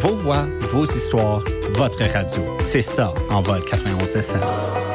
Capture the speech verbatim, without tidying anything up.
Vos voix, vos histoires, votre radio. C'est ça, Envol quatre-vingt-onze F M.